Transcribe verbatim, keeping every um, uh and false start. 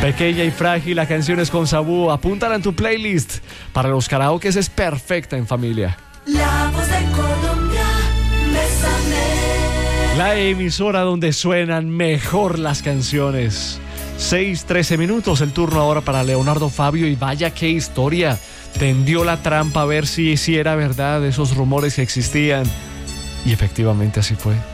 Pequeña y Frágil, la canción es con Sabú. Apúntala en tu playlist. Para los karaokes es perfecta en familia. La voz de Colombia, Bésame. La emisora donde suenan mejor las canciones. seis, trece minutos, el turno ahora para Leonardo Fabio. Y vaya qué historia. Tendió la trampa a ver si, si era verdad esos rumores que existían. Y efectivamente así fue.